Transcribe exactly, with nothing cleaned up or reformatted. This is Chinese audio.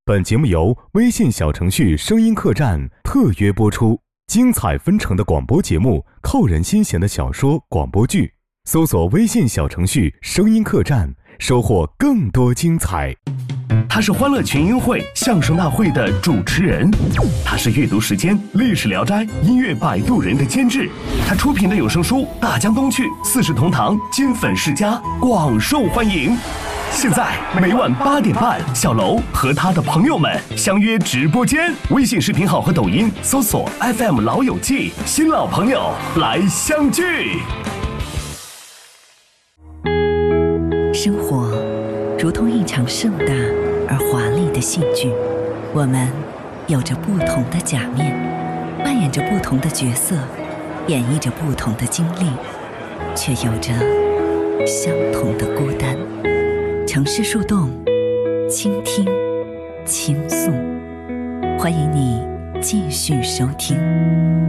本节目由微信小程序声音客栈特约播出，精彩纷呈的广播节目，扣人心弦的小说广播剧，搜索微信小程序声音客栈，收获更多精彩。 他是欢乐群英会相声大会的主持人，他是阅读时间历史聊斋音乐摆渡人的监制，他出品的有声书《大江东去》四世同堂金粉世家广受欢迎。现在每晚八点半，小楼和他的朋友们相约直播间，微信视频号和抖音搜索 F M 老友记，新老朋友来相聚。 生活如同一场盛大而华丽的戏剧，我们有着不同的假面，扮演着不同的角色，演绎着不同的经历，却有着相同的孤单。城市树洞，倾听，倾诉，欢迎你继续收听。